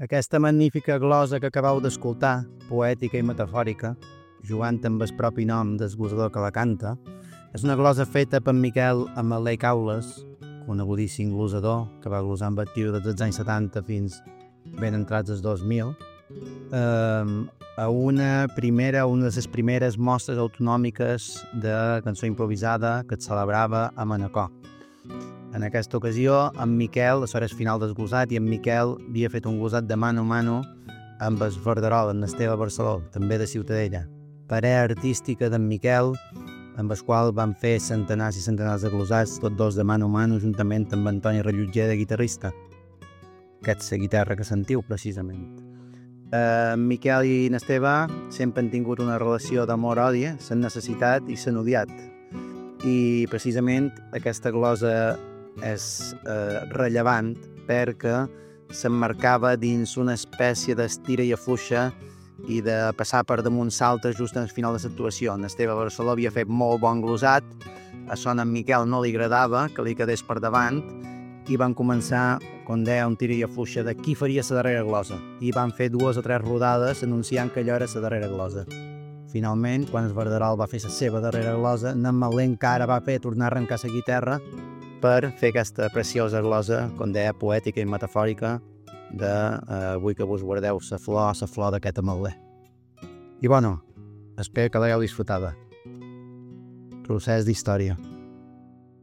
Aquesta magnífica glosa que acabeu d'escoltar, poètica i metafòrica, jugant amb el propi nom del glosador que la canta, és una glosa feta per Miquel Ametller i Caules, conegudíssim glosador, que va glosar amb actiu des dels anys 70 fins ben entrats als 2000, a una de les primeres mostres autonòmiques de cançó improvisada que es celebrava a Manacor. En aquesta ocasió, en Miquel, a l'hora final del glosat, i en Miquel havia fet un glosat de mano a mano amb el Verderol, en Esteve Barceló, també de Ciutadella. Parella artística d'en Miquel, amb el qual van fer centenars i centenars de glosats, tots dos de mano a mano, juntament amb Antoni Rellotger de guitarrista. Aquesta guitarra que sentiu, precisament. En Miquel i en Esteve sempre han tingut una relació d'amor-odi, s'han necessitat i s'han odiat. I precisament aquesta glosa és rellevant perquè s'emmarcava dins una espècie d'estira i afluixa i de passar per damunt saltes just al final de l'actuació. En Esteve Barceló havia fet molt bon glosat, a son en Miquel no li agradava que li quedés per davant i van començar, com deia, un tira i afluixa de qui faria la darrera glosa. I van fer 2 o 3 rodades anunciant que allò era la darrera glosa. Finalment, quan el Verderol va fer la seva darrera glosa, en Ametller encara va fer tornar a arrencar la guitarra per fer aquesta preciosa glosa, com deia, poètica i metafòrica de vull que vos guardeu la flor d'aquest Ametller. I bueno, espero que l'hagueu disfrutada. Procés d'història.